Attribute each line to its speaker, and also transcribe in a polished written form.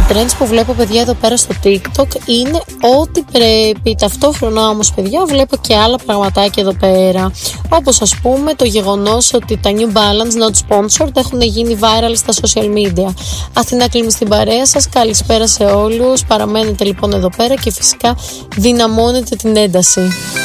Speaker 1: trends που βλέπω, παιδιά, εδώ πέρα στο TikTok είναι ό,τι πρέπει. Ταυτόχρονα όμως, παιδιά, βλέπω και άλλα πραγματάκια εδώ πέρα, όπως ας πούμε το γεγονός ότι τα New Balance Not Sponsored έχουν γίνει viral στα social media. Αθηνά κλείνει στην παρέα σας, καλησπέρα σε όλους, παραμένετε λοιπόν εδώ πέρα και φυσικά δυναμώνετε την ένταση.